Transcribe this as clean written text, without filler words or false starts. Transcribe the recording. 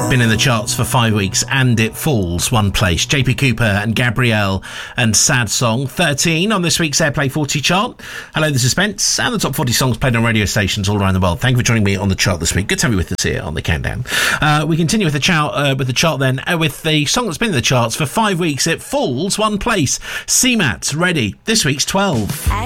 Been in the charts for 5 weeks and it falls one place. JP Cooper and Gabrielle and Sad Song, 13 on this week's Airplay 40 chart. Hello, this is Spence and the top 40 songs played on radio stations all around the world. Thank you for joining me on the chart this week. Good to have you with us here on the countdown. We continue with the chart then with the song that's been in the charts for 5 weeks. It falls one place. CMAT, ready. This week's 12.